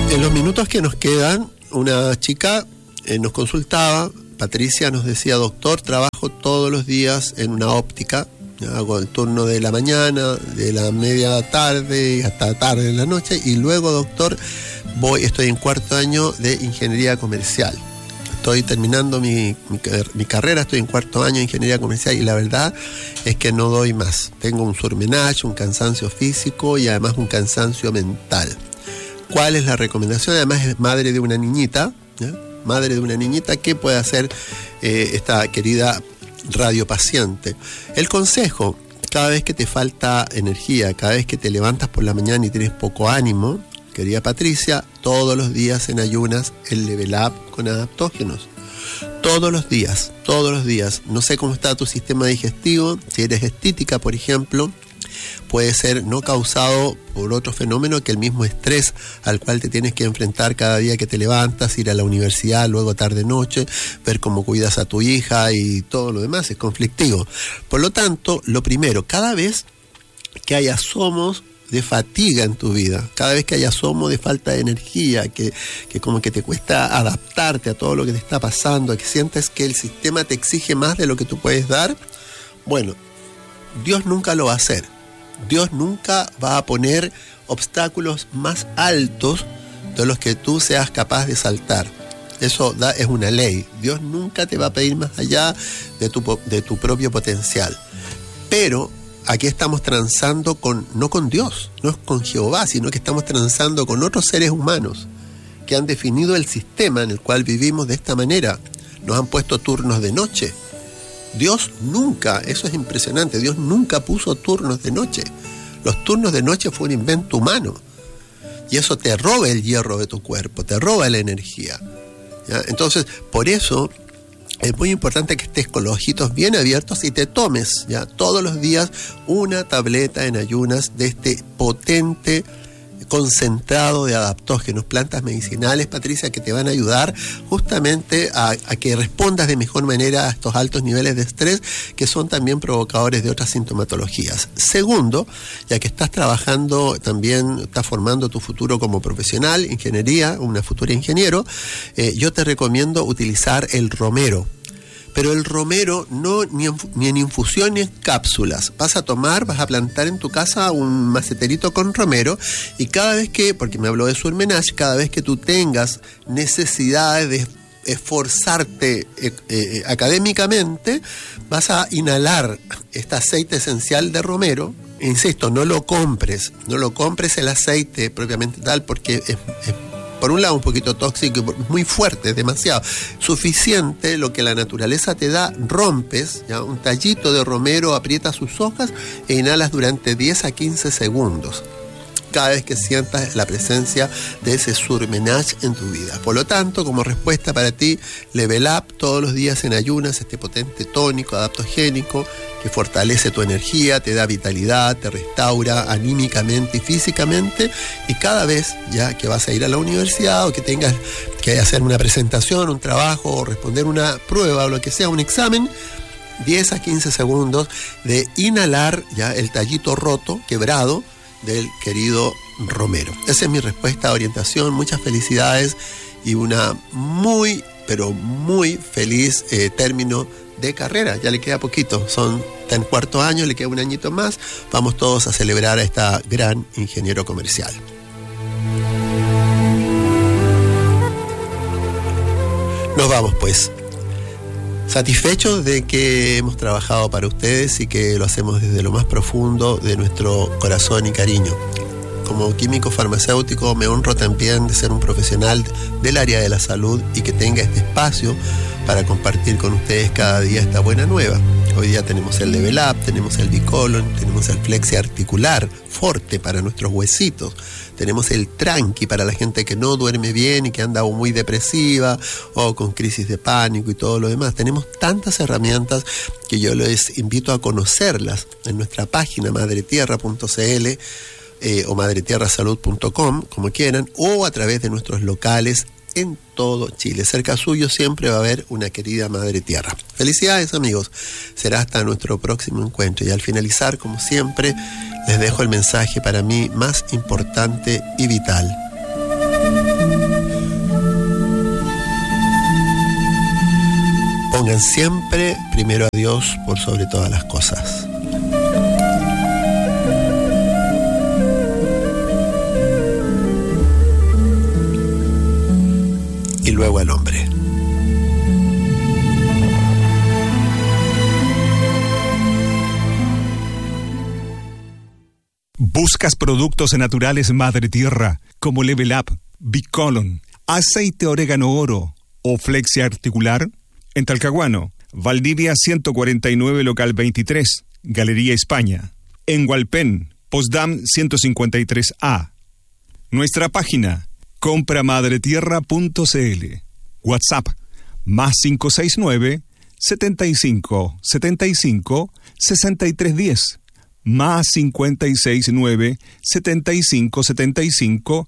En los minutos que nos quedan, una chica nos consultaba. Patricia nos decía: doctor, trabajo todos los días en una óptica, hago el turno de la mañana, de la media tarde hasta tarde en la noche, y luego, doctor, estoy en cuarto año de ingeniería comercial. Estoy terminando mi carrera, estoy en cuarto año de ingeniería comercial y la verdad es que no doy más. Tengo un surmenage, un cansancio físico y además un cansancio mental. ¿Cuál es la recomendación? Además es madre de una niñita, ¿ya? Madre de una niñita. ¿Qué puede hacer esta querida radiopaciente? El consejo: cada vez que te falta energía, cada vez que te levantas por la mañana y tienes poco ánimo, querida Patricia, todos los días en ayunas el Level Up con adaptógenos. Todos los días, todos los días. No sé cómo está tu sistema digestivo. Si eres estítica, por ejemplo, puede ser no causado por otro fenómeno que el mismo estrés al cual te tienes que enfrentar cada día que te levantas, ir a la universidad, luego tarde-noche, ver cómo cuidas a tu hija y todo lo demás, es conflictivo. Por lo tanto, lo primero, cada vez que hay asomos de fatiga en tu vida, cada vez que hay asomo de falta de energía, que como que te cuesta adaptarte a todo lo que te está pasando, que sientes que el sistema te exige más de lo que tú puedes dar, bueno, Dios nunca lo va a hacer. Dios nunca va a poner obstáculos más altos de los que tú seas capaz de saltar. Eso es una ley. Dios nunca te va a pedir más allá de tu propio potencial. Pero aquí estamos transando no con Dios, no es con Jehová, sino que estamos transando con otros seres humanos que han definido el sistema en el cual vivimos de esta manera. Nos han puesto turnos de noche. Dios nunca, eso es impresionante, Dios nunca puso turnos de noche. Los turnos de noche fue un invento humano. Y eso te roba el hierro de tu cuerpo, te roba la energía, ¿ya? Entonces, por eso es muy importante que estés con los ojitos bien abiertos y te tomes, ¿ya?, todos los días una tableta en ayunas de este potente concentrado de adaptógenos, plantas medicinales, Patricia, que te van a ayudar justamente a que respondas de mejor manera a estos altos niveles de estrés que son también provocadores de otras sintomatologías. Segundo, ya que estás trabajando también, estás formando tu futuro como profesional, ingeniería, una futura ingeniero, yo te recomiendo utilizar el romero. Pero el romero no ni en infusión ni en cápsulas. Vas a plantar en tu casa un maceterito con romero y cada vez que, porque me habló de surmenage, cada vez que tú tengas necesidad de esforzarte académicamente, vas a inhalar este aceite esencial de romero. Insisto, no lo compres el aceite propiamente tal, porque es por un lado un poquito tóxico, muy fuerte, demasiado. Suficiente lo que la naturaleza te da, rompes, ¿ya?, un tallito de romero, aprietas sus hojas e inhalas durante 10 a 15 segundos. Cada vez que sientas la presencia de ese surmenage en tu vida. Por lo tanto, como respuesta para ti, Level Up todos los días en ayunas, este potente tónico adaptogénico que fortalece tu energía, te da vitalidad, te restaura anímicamente y físicamente, y cada vez ya que vas a ir a la universidad o que tengas que hacer una presentación, un trabajo o responder una prueba o lo que sea, un examen, 10 a 15 segundos de inhalar ya el tallito roto, quebrado, del querido romero. Esa es mi respuesta a orientación. Muchas felicidades y una muy, pero muy feliz término de carrera. Ya le queda poquito, está en cuarto año, le queda un añito más. Vamos todos a celebrar a esta gran ingeniero comercial. Nos vamos pues. Satisfechos de que hemos trabajado para ustedes y que lo hacemos desde lo más profundo de nuestro corazón y cariño. Como químico farmacéutico me honro también de ser un profesional del área de la salud y que tenga este espacio para compartir con ustedes cada día esta buena nueva. Hoy día tenemos el Level Up, tenemos el Bicolon, tenemos el Flexi articular, Forte para nuestros huesitos, tenemos el Tranqui para la gente que no duerme bien y que anda muy depresiva o con crisis de pánico y todo lo demás. Tenemos tantas herramientas que yo les invito a conocerlas en nuestra página madretierra.cl o madretierrasalud.com, como quieran, o a través de nuestros locales en todo Chile. Cerca suyo siempre va a haber una querida Madre Tierra. Felicidades, amigos. Será hasta nuestro próximo encuentro. Y al finalizar, como siempre, les dejo el mensaje para mí más importante y vital. Tengan siempre primero a Dios por sobre todas las cosas. Y luego al hombre. ¿Buscas productos naturales Madre Tierra como Level Up, Bicolon, aceite orégano oro o flexia articular? En Talcahuano, Valdivia 149 local 23, Galería España. En Hualpén, Postdam 153A. Nuestra página, compramadretierra.cl. WhatsApp, +569 75 75 6310. +569 75 75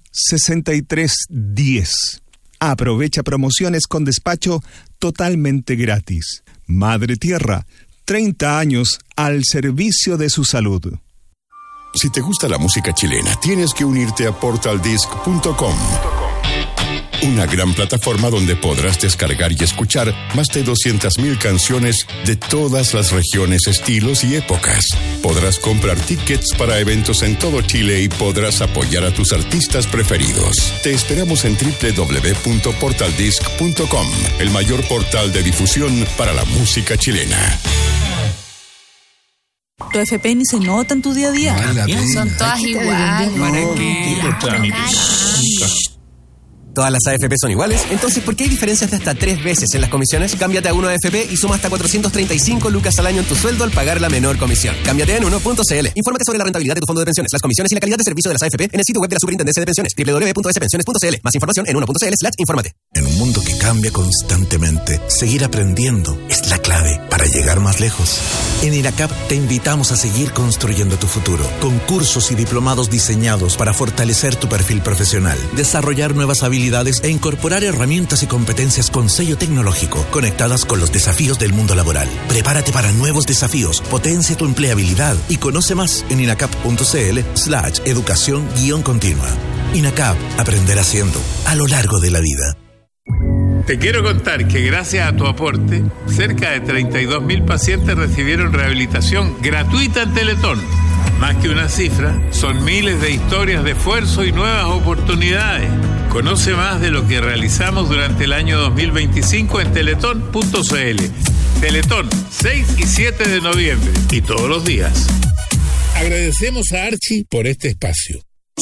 6310. Aprovecha promociones con despacho totalmente gratis. Madre Tierra, 30 años al servicio de su salud. Si te gusta la música chilena, tienes que unirte a portaldisc.com. Una gran plataforma donde podrás descargar y escuchar más de 200.000 canciones de todas las regiones, estilos y épocas. Podrás comprar tickets para eventos en todo Chile y podrás apoyar a tus artistas preferidos. Te esperamos en www.portaldisc.com, el mayor portal de difusión para la música chilena. Tu FP ni se nota en tu día a día. Son todas iguales. ¿Para qué? ¿Todas las AFP son iguales? Entonces, ¿por qué hay diferencias de hasta 3 veces en las comisiones? Cámbiate a 1 AFP y suma hasta 435 lucas al año en tu sueldo al pagar la menor comisión. Cámbiate en 1.cl. Infórmate sobre la rentabilidad de tu fondo de pensiones, las comisiones y la calidad de servicio de las AFP en el sitio web de la Superintendencia de Pensiones, www.spensiones.cl. Más información en 1.cl/. infórmate. En un mundo que cambia constantemente, seguir aprendiendo es la clave para llegar más lejos. En INACAP te invitamos a seguir construyendo tu futuro, con cursos y diplomados diseñados para fortalecer tu perfil profesional, desarrollar nuevas habilidades e incorporar herramientas y competencias con sello tecnológico conectadas con los desafíos del mundo laboral. Prepárate para nuevos desafíos, potencia tu empleabilidad y conoce más en inacap.cl/educación-continua. INACAP, aprender haciendo a lo largo de la vida. Te quiero contar que gracias a tu aporte, cerca de 32.000 pacientes recibieron rehabilitación gratuita en Teletón. Más que una cifra, son miles de historias de esfuerzo y nuevas oportunidades. Conoce más de lo que realizamos durante el año 2025 en teletón.cl. Teletón, 6 y 7 de noviembre y todos los días. Agradecemos a Archie por este espacio.